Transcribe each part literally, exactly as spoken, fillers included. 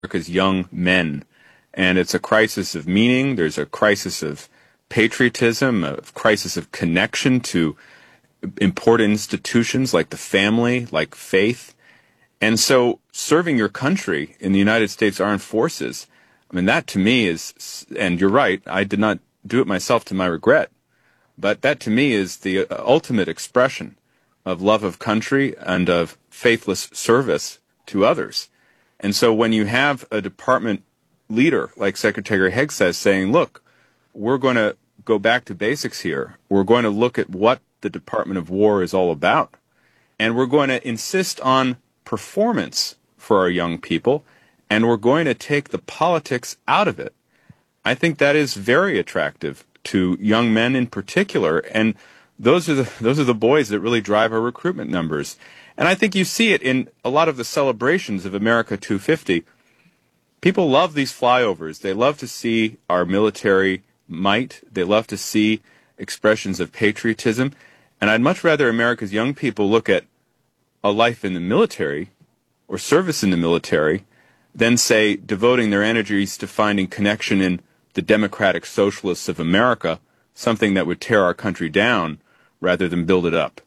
America's young men. And it's a crisis of meaning. There's a crisis of patriotism, a crisis of connection to important institutions like the family, like faith. And so serving your country in the United States Armed Forces, I mean, that to me is, and you're right, I did not do it myself to my regret, but that to me is the ultimate expression of love of country and of faithless service to others. And so when you have a department leader like Secretary Hegseth saying, look, we're going to go back to basics here. We're going to look at what the Department of War is all about. And we're going to insist on performance for our young people. And we're going to take the politics out of it. I think that is very attractive to young men in particular. And those are the, those are the boys that really drive our recruitment numbers. And I think you see it in a lot of the celebrations of America two fifty. People love these flyovers. They love to see our military might. They love to see expressions of patriotism. And I'd much rather America's young people look at a life in the military or service in the military than, say, devoting their energies to finding connection in the democratic socialists of America, something that would tear our country down rather than build it up.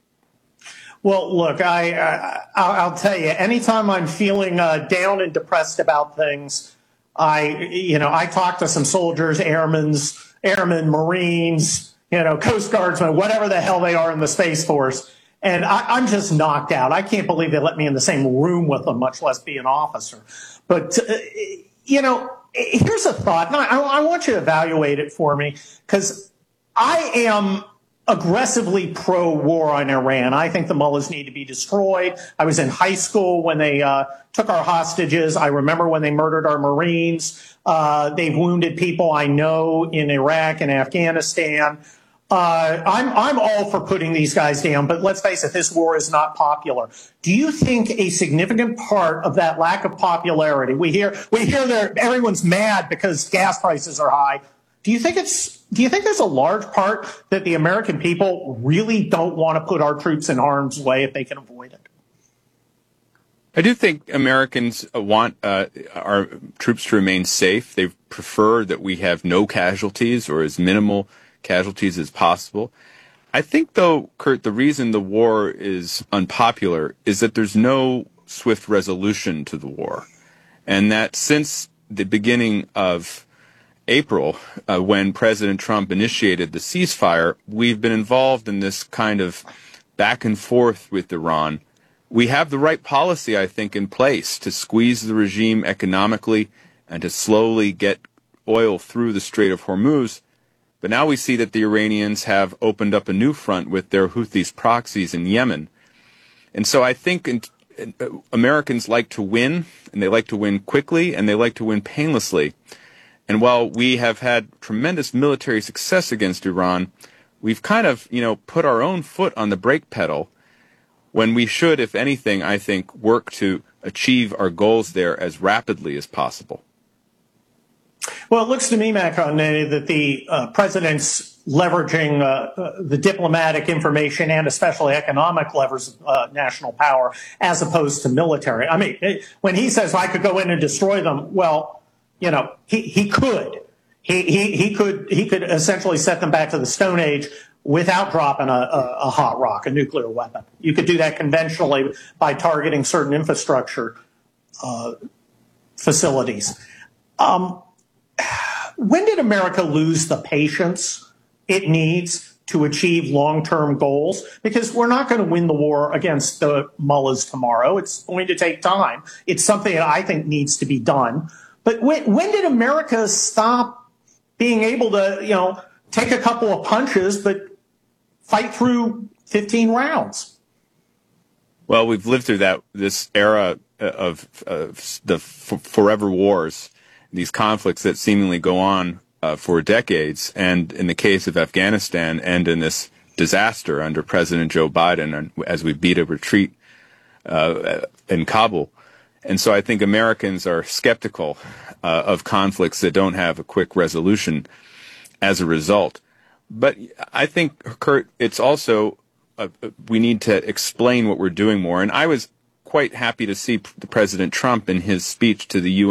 Well, look, I, I I'll tell you, anytime I'm feeling uh, down and depressed about things, I you know I talk to some soldiers, airmen, airmen, Marines, you know, Coast Guardsmen, whatever the hell they are in the Space Force, and I, I'm just knocked out. I can't believe they let me in the same room with them, much less be an officer. But uh, you know, here's a thought. And I, I want you to evaluate it for me, because I am aggressively pro-war on Iran. I think the mullahs need to be destroyed. I was in high school when they uh, took our hostages. I remember when they murdered our Marines. Uh, they've wounded people I know in Iraq and Afghanistan. Uh, I'm, I'm all for putting these guys down, but let's face it, this war is not popular. Do you think a significant part of that lack of popularity, we hear, we hear that everyone's mad because gas prices are high. Do you think it's, do you think there's a large part that the American people really don't want to put our troops in harm's way if they can avoid it? I do think Americans want uh, our troops to remain safe. They prefer that we have no casualties or as minimal casualties as possible. I think, though, Kurt, the reason the war is unpopular is that there's no swift resolution to the war. And that since the beginning of April, uh, when President Trump initiated the ceasefire, we've been involved in this kind of back and forth with Iran. We have the right policy, I think, in place to squeeze the regime economically and to slowly get oil through the Strait of Hormuz. But now we see that the Iranians have opened up a new front with their Houthis proxies in Yemen. And so I think in, in, uh, Americans like to win, and they like to win quickly, and they like to win painlessly. And while we have had tremendous military success against Iran, we've kind of, you know, put our own foot on the brake pedal when we should, if anything, I think, work to achieve our goals there as rapidly as possible. Well, it looks to me, Matt Continetti, that the uh, president's leveraging uh, uh, the diplomatic information and especially economic levers of uh, national power as opposed to military. I mean, it, when he says I could go in and destroy them, well, you know, he, he could. He, he, he could he could essentially set them back to the Stone Age without dropping a, a, a hot rock, a nuclear weapon. You could do that conventionally by targeting certain infrastructure uh, facilities. Um, when did America lose the patience it needs to achieve long-term goals? Because we're not going to win the war against the mullahs tomorrow. It's going to take time. It's something that I think needs to be done. But when, when did America stop being able to, you know, take a couple of punches but fight through fifteen rounds? Well, we've lived through that this era of, of the f- forever wars, these conflicts that seemingly go on uh, for decades, and in the case of Afghanistan, and in this disaster under President Joe Biden, and as we beat a retreat uh, in Kabul. And so I think Americans are skeptical uh, of conflicts that don't have a quick resolution as a result. But I think, Kurt, it's also uh, we need to explain what we're doing more. And I was quite happy to see President Trump in his speech to the U